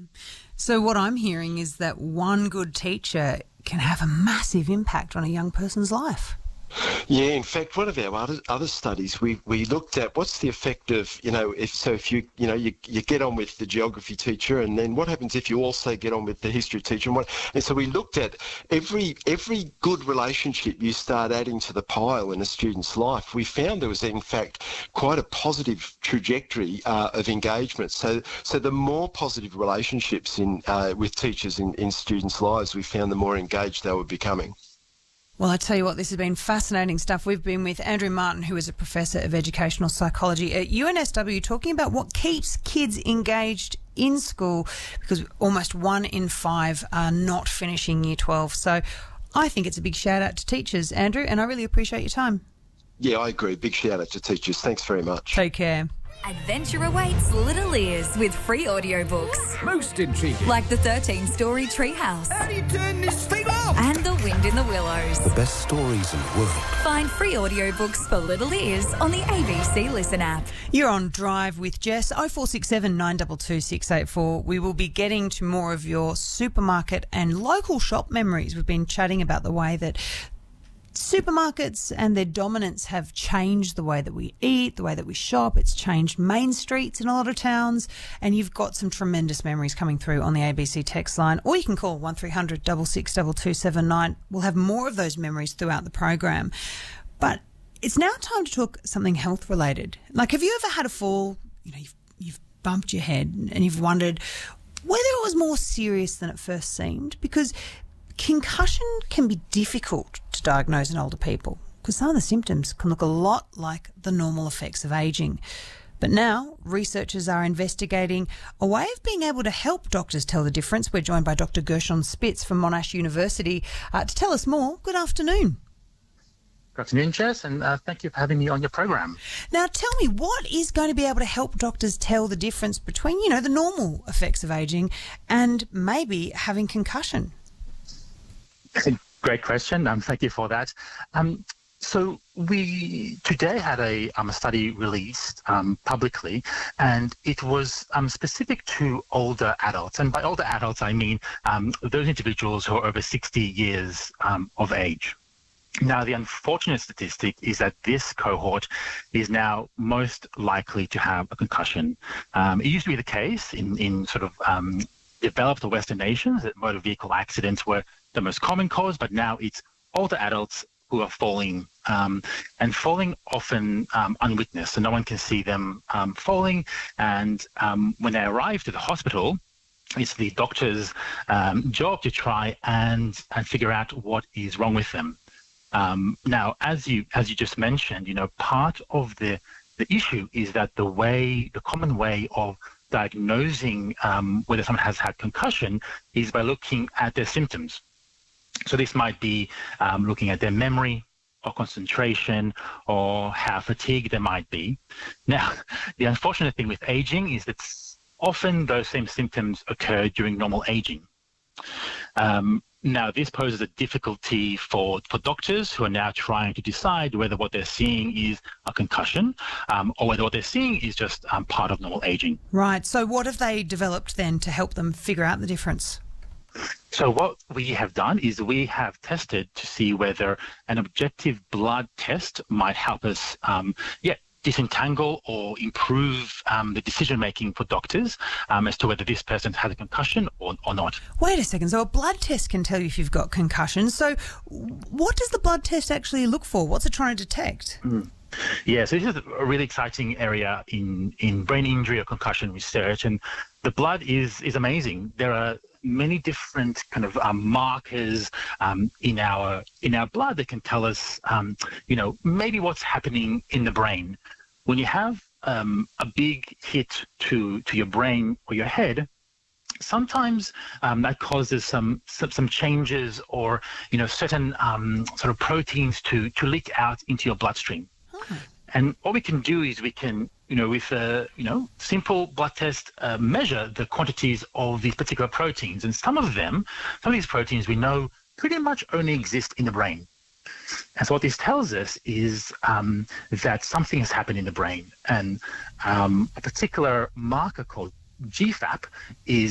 So what I'm hearing is that one good teacher can have a massive impact on a young person's life. Yeah, in fact, one of our other studies, we looked at what's the effect of, if you get on with the geography teacher, and then what happens if you also get on with the history teacher, and so we looked at every good relationship you start adding to the pile in a student's life. We found there was in fact quite a positive trajectory of engagement. So the more positive relationships with teachers in students' lives, we found the more engaged they were becoming. Well, I tell you what, this has been fascinating stuff. We've been with Andrew Martin, who is a professor of educational psychology at UNSW, talking about what keeps kids engaged in school, because almost 1 in 5 are not finishing Year 12. So I think it's a big shout out to teachers, Andrew, and I really appreciate your time. Yeah, I agree. Big shout out to teachers. Thanks very much. Take care. Adventure awaits Little Ears with free audiobooks. Most intriguing. Like the 13-story Treehouse. How do you turn this thing off? And The Wind in the Willows. The best stories in the world. Find free audiobooks for Little Ears on the ABC Listen app. You're on Drive with Jess, 0467 922 684. We will be getting to more of your supermarket and local shop memories. We've been chatting about the way that supermarkets and their dominance have changed the way that we eat, the way that we shop. It's changed main streets in a lot of towns, and you've got some tremendous memories coming through on the ABC text line, or you can call 1300 662279. We'll have more of those memories throughout the program. But it's now time to talk something health related. Like, have you ever had a fall, you've bumped your head and you've wondered whether it was more serious than it first seemed? Because concussion can be difficult to diagnose in older people because some of the symptoms can look a lot like the normal effects of ageing. But now researchers are investigating a way of being able to help doctors tell the difference. We're joined by Dr. Gershon Spitz from Monash University to tell us more. Good afternoon. Good afternoon, Jess, and thank you for having me on your program. Now, tell me, what is going to be able to help doctors tell the difference between, the normal effects of ageing and maybe having concussion? Great question. Thank you for that. So we today had a study released publicly, and it was specific to older adults. And by older adults, I mean those individuals who are over 60 years of age. Now, the unfortunate statistic is that this cohort is now most likely to have a concussion. It used to be the case in sort of developed or Western nations that motor vehicle accidents were the most common cause, but now it's older adults who are falling, and falling often unwitnessed, so no one can see them falling. And when they arrive to the hospital, it's the doctor's job to try and figure out what is wrong with them. Now, as you just mentioned, part of the issue is that the common way of diagnosing whether someone has had concussion is by looking at their symptoms. So this might be looking at their memory or concentration or how fatigued they might be. Now, the unfortunate thing with aging is that often those same symptoms occur during normal aging. Now, this poses a difficulty for doctors who are now trying to decide whether what they're seeing is a concussion or whether what they're seeing is just part of normal aging. Right. So what have they developed then to help them figure out the difference? So what we have done is we have tested to see whether an objective blood test might help us disentangle or improve the decision-making for doctors as to whether this person has a concussion or not. Wait a second. So a blood test can tell you if you've got concussion. So what does the blood test actually look for? What's it trying to detect? Yeah, so this is a really exciting area in brain injury or concussion research, and the blood is amazing. There are many different kind of markers in our blood that can tell us, maybe what's happening in the brain. When you have a big hit to your brain or your head, sometimes that causes some changes or certain sort of proteins to leak out into your bloodstream. And what we can do is we can, with a simple blood test, measure the quantities of these particular proteins. And some of these proteins we know pretty much only exist in the brain. And so what this tells us is that something has happened in the brain. And a particular marker called GFAP is